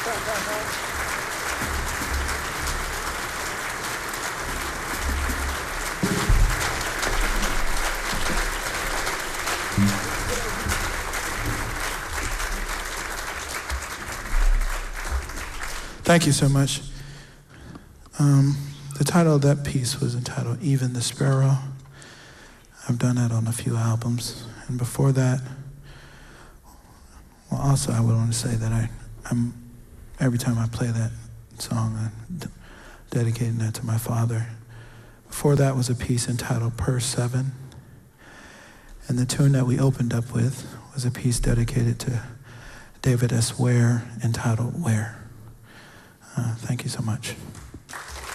Thank you so much. The title of that piece was entitled Even the Sparrow. I've done that on a few albums. And before that, well, also I would want to say that I'm every time I play that song, I'm dedicating that to my father. Before that was a piece entitled Per 7. And the tune that we opened up with was a piece dedicated to David S. Ware entitled Where. Thank you so much.